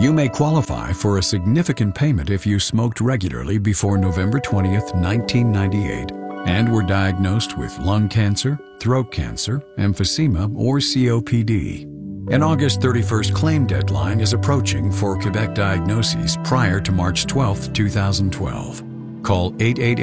You may qualify for a significant payment if you smoked regularly before November 20th, 1998, and were diagnosed with lung cancer, throat cancer, emphysema, or COPD. An August 31st claim deadline is approaching for Quebec diagnoses prior to March 12, 2012. Call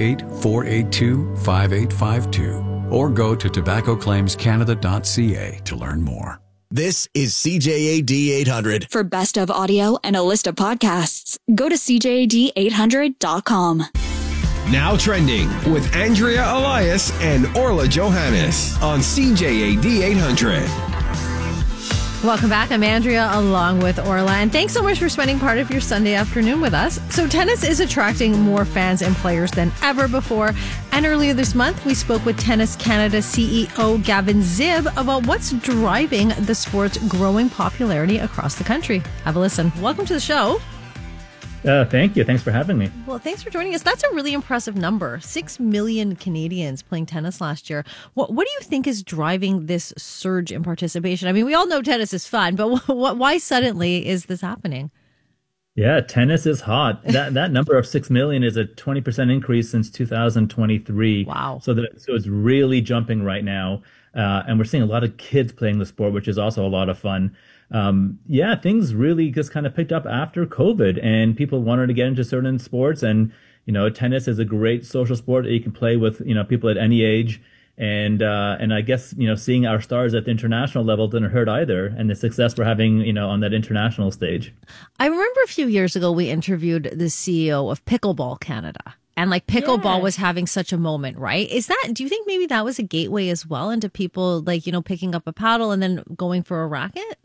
888-482-5852 or go to tobaccoclaimscanada.ca to learn more. This is CJAD 800. For best of audio and a list of podcasts, go to CJAD800.com. Now trending with Andrea Elias and Orla Johannes on CJAD 800. Welcome back. I'm Andrea along with Orla, and thanks so much for spending part of your Sunday afternoon with us. So tennis is attracting more fans and players than ever before, and earlier this month we spoke with Tennis Canada CEO Gavin Zib about what's driving the sport's growing popularity across the country. Have a listen. Welcome to the show. Thank you. Thanks for having me. Well, thanks for joining us. That's a really impressive number. 6 million Canadians playing tennis last year. What do you think is driving this surge in participation? I mean, we all know tennis is fun, but why suddenly is this happening? Yeah, tennis is hot. That number of 6 million is a 20% increase since 2023. Wow. So it's really jumping right now. And we're seeing a lot of kids playing the sport, which is also a lot of fun. Things really just kind of picked up after COVID, and people wanted to get into certain sports. And, tennis is a great social sport that you can play with, people at any age. And I guess, seeing our stars at the international level didn't hurt either. And the success we're having, on that international stage. I remember a few years ago, we interviewed the CEO of Pickleball Canada. And pickleball was having such a moment, right? Do you think maybe that was a gateway as well into people picking up a paddle and then going for a racket?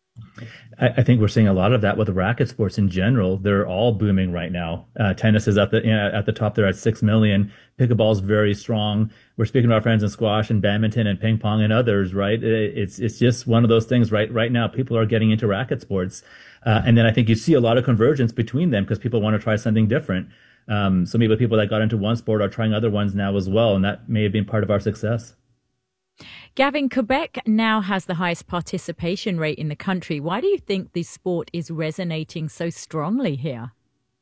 I think we're seeing a lot of that with the racket sports in general. They're all booming right now. Tennis is at the top there at 6 million. Pickleball is very strong. We're speaking to our friends in squash and badminton and ping pong and others, right? It's just one of those things, right? Right now, people are getting into racket sports. And then I think you see a lot of convergence between them because people want to try something different. So maybe people that got into one sport are trying other ones now as well. And that may have been part of our success. Gavin, Quebec now has the highest participation rate in the country. Why do you think this sport is resonating so strongly here?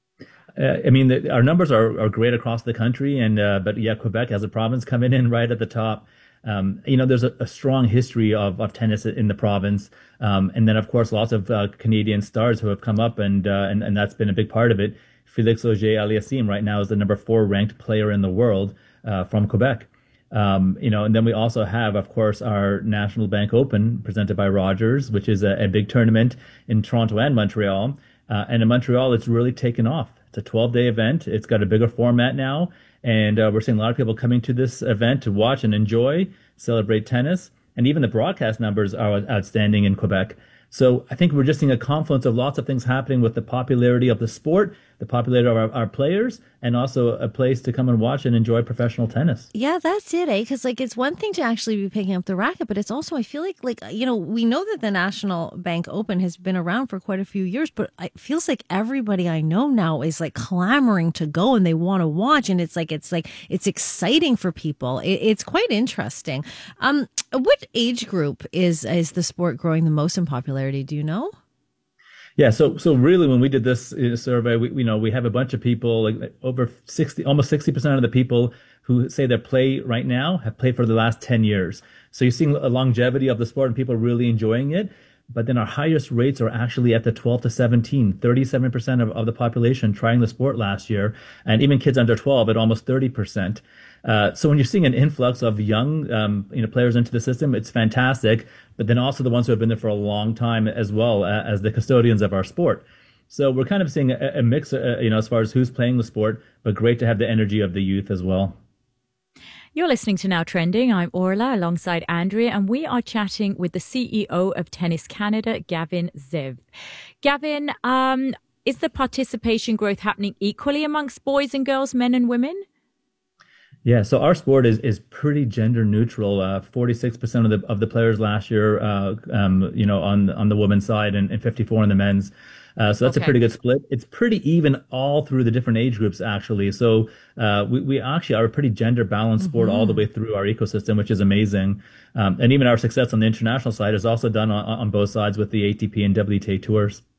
Our numbers are great across the country, but Quebec as a province coming in right at the top. There's a strong history of tennis in the province, and then of course lots of Canadian stars who have come up, and that's been a big part of it. Félix Auger-Aliassime right now is the number 4 ranked player in the world from Quebec. And then we also have, of course, our National Bank Open presented by Rogers, which is a big tournament in Toronto and Montreal. And in Montreal, it's really taken off. It's a 12-day event. It's got a bigger format now. And we're seeing a lot of people coming to this event to watch and enjoy, celebrate tennis. And even the broadcast numbers are outstanding in Quebec. So I think we're just seeing a confluence of lots of things happening with the popularity of the sport, the popularity of our players, and also a place to come and watch and enjoy professional tennis. Yeah, that's it, eh? Because it's one thing to actually be picking up the racket, but it's also, I feel like we know that the National Bank Open has been around for quite a few years, but it feels like everybody I know now is clamoring to go and they want to watch, and it's exciting for people. It's quite interesting. What age group is the sport growing the most in popularity? Do you know? Yeah, so really, when we did this survey, we have a bunch of people, over 60, almost 60% of the people who say they play right now have played for the last 10 years. So you're seeing a longevity of the sport and people really enjoying it. But then our highest rates are actually at the 12 to 17, 37% of the population trying the sport last year, and even kids under 12 at almost 30%. So when you're seeing an influx of young players into the system, it's fantastic. But then also the ones who have been there for a long time as well as the custodians of our sport. So we're kind of seeing a mix, as far as who's playing the sport, but great to have the energy of the youth as well. You're listening to Now Trending. I'm Orla alongside Andrea, and we are chatting with the CEO of Tennis Canada, Gavin Zib. Gavin, is the participation growth happening equally amongst boys and girls, men and women? Yeah, so our sport is pretty gender neutral. 46% of the players last year, on the women's side, and 54 on the men's. So that's a pretty good split. It's pretty even all through the different age groups, actually. So we actually are a pretty gender balanced sport all the way through our ecosystem, which is amazing. And even our success on the international side is also done on both sides with the ATP and WTA tours.